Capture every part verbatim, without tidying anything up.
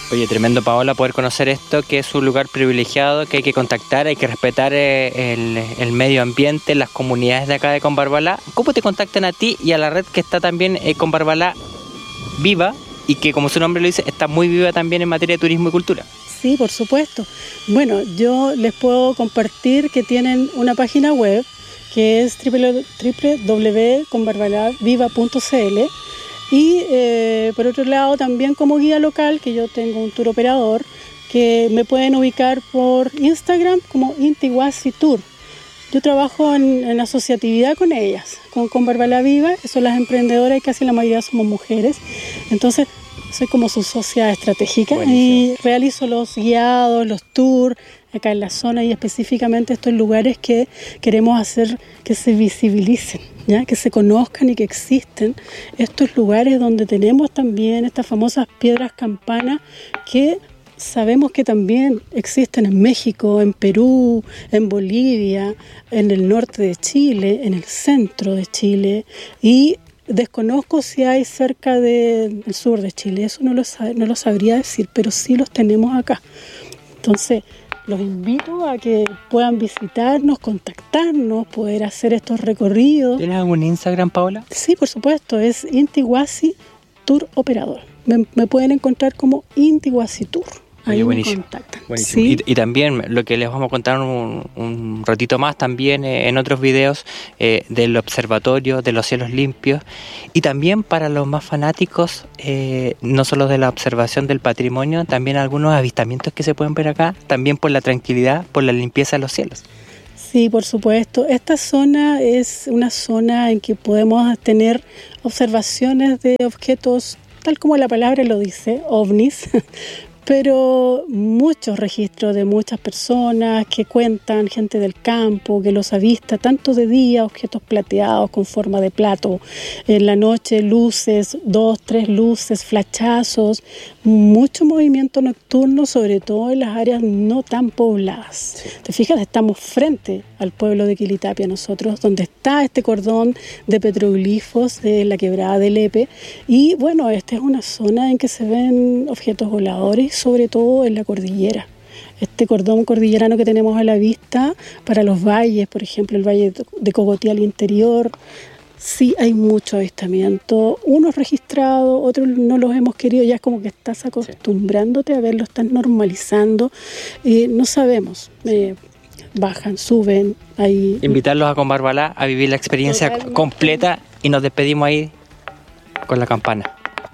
Oye, tremendo, Paola, poder conocer esto, que es un lugar privilegiado, que hay que contactar, hay que respetar eh, el, el medio ambiente, las comunidades de acá de Combarbalá. ¿Cómo te contactan a ti y a la red que está también eh, Combarbalá viva y que, como su nombre lo dice, está muy viva también en materia de turismo y cultura? Sí, por supuesto. Bueno, yo les puedo compartir que tienen una página web que es doble u doble u doble u punto combarbalá viva punto c l. Y eh, por otro lado también como guía local, que yo tengo un tour operador, que me pueden ubicar por Instagram como Intihuasi Tour. Yo trabajo en, en asociatividad con ellas, con Combarbalá Viva, que son las emprendedoras y casi la mayoría somos mujeres. Entonces soy como su socia estratégica. Buenísimo. Y realizo los guiados, los tours acá en la zona y específicamente estos lugares que queremos hacer que se visibilicen, ¿ya? Que se conozcan y que existen estos lugares donde tenemos también estas famosas piedras campanas que sabemos que también existen en México, en Perú, en Bolivia, en el norte de Chile, en el centro de Chile y desconozco si hay cerca del sur de Chile, eso no lo, sab- no lo sabría decir, pero sí los tenemos acá. Entonces, los invito a que puedan visitarnos, contactarnos, poder hacer estos recorridos. ¿Tienes algún Instagram, Paola? Sí, por supuesto, es Intihuasi Tour Operador. Me, me pueden encontrar como Intihuasi Tour. Ahí Oye, me buenísimo. contactan. Buenísimo. Sí. Y, y también lo que les vamos a contar un, un ratito más también eh, en otros videos eh, del observatorio, de los cielos limpios y también para los más fanáticos, eh, no solo de la observación del patrimonio, también algunos avistamientos que se pueden ver acá, también por la tranquilidad, por la limpieza de los cielos. Sí, por supuesto. Esta zona es una zona en que podemos tener observaciones de objetos, tal como la palabra lo dice, ovnis, pero muchos registros de muchas personas que cuentan, gente del campo, que los avista tanto de día, objetos plateados con forma de plato, en la noche luces, dos, tres luces, flachazos, mucho movimiento nocturno, sobre todo en las áreas no tan pobladas. Sí. Te fijas, estamos frente al pueblo de Quilitapia nosotros, donde está este cordón de petroglifos de la quebrada de Lepe, y bueno, esta es una zona en que se ven objetos voladores, sobre todo en la cordillera. Este cordón cordillerano que tenemos a la vista para los valles, por ejemplo, el valle de Cogotí al interior, sí hay mucho avistamiento, unos registrados, otros no los hemos querido, ya es como que estás acostumbrándote a verlo, estás normalizando, eh, no sabemos, eh, bajan, suben. Ahí. Invitarlos a Combarbalá a vivir la experiencia Totalmente. completa y nos despedimos ahí con la campana.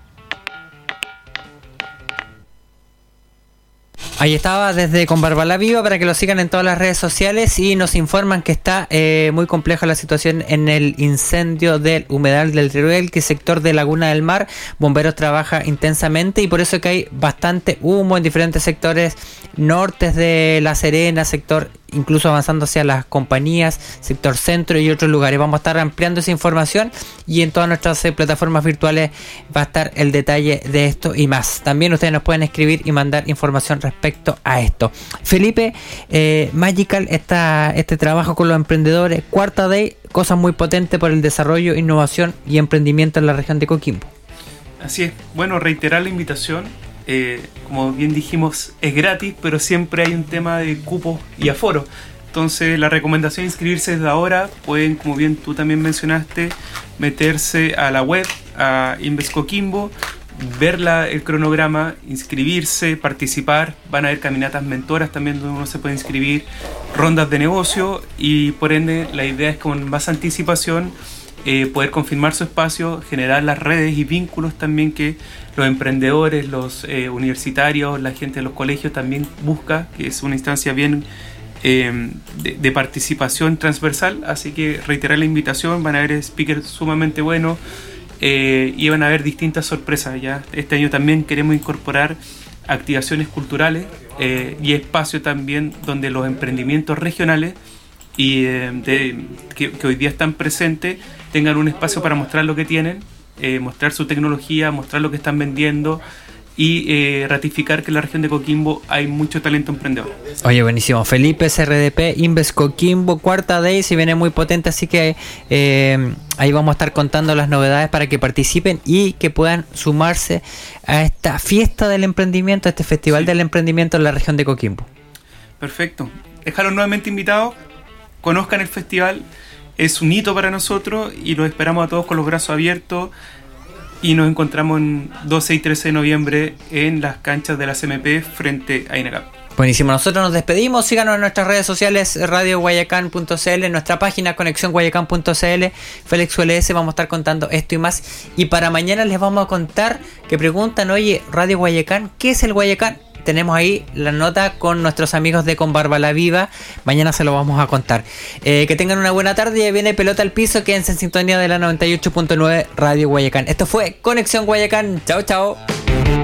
Ahí estaba desde Combarbalá Viva para que lo sigan en todas las redes sociales y nos informan que está eh, muy compleja la situación en el incendio del humedal del Teruel, que es sector de Laguna del Mar. Bomberos trabaja intensamente y por eso es que hay bastante humo en diferentes sectores nortes de La Serena, sector incluso avanzando hacia las compañías, sector centro y otros lugares. Vamos a estar ampliando esa información y en todas nuestras eh, plataformas virtuales va a estar el detalle de esto y más. También ustedes nos pueden escribir y mandar información respecto a esto. Felipe, eh, Magical, esta, este trabajo con los emprendedores, Cuarta Day, cosas muy potentes por el desarrollo, innovación y emprendimiento en la región de Coquimbo. Así es, bueno, reiterar la invitación. Eh, como bien dijimos, es gratis, pero siempre hay un tema de cupos y aforo. Entonces la recomendación es inscribirse desde ahora. Pueden, como bien tú también mencionaste, meterse a la web, a Inves Coquimbo, ver la, el cronograma, inscribirse, participar. Van a haber caminatas mentoras también donde uno se puede inscribir, rondas de negocio y por ende la idea es con más anticipación eh, poder confirmar su espacio, generar las redes y vínculos también que los emprendedores, los eh, universitarios, la gente de los colegios también busca, que es una instancia bien eh, de, de participación transversal. Así que reiterar la invitación, van a haber speakers sumamente buenos eh, y van a haber distintas sorpresas. Ya este año también queremos incorporar activaciones culturales eh, y espacio también donde los emprendimientos regionales y eh, de, que, que hoy día están presentes tengan un espacio para mostrar lo que tienen, eh, mostrar su tecnología, mostrar lo que están vendiendo y eh, ratificar que en la región de Coquimbo hay mucho talento emprendedor. Oye, buenísimo. Felipe, C R D P, Inves Coquimbo, cuarta day, si viene muy potente, así que eh, ahí vamos a estar contando las novedades para que participen y que puedan sumarse a esta fiesta del emprendimiento, a este festival sí. del emprendimiento en la región de Coquimbo. Perfecto. Dejarlos nuevamente invitados, conozcan el festival, es un hito para nosotros y los esperamos a todos con los brazos abiertos. Y nos encontramos en doce y trece de noviembre en las canchas de la C M P frente a INACAP. Buenísimo, nosotros nos despedimos. Síganos en nuestras redes sociales, radio guayacán punto c l, en nuestra página conexión guayacán punto c l. Félix U L S, vamos a estar contando esto y más. Y para mañana les vamos a contar que preguntan, oye, Radio Guayacán, ¿qué es el Guayacán? Tenemos ahí la nota con nuestros amigos de Con Barba la Viva. Mañana se lo vamos a contar. Eh, que tengan una buena tarde. Ya viene Pelota al Piso. Quédense en sintonía de la noventa y ocho punto nueve Radio Guayacán. Esto fue Conexión Guayacán. Chao, chao.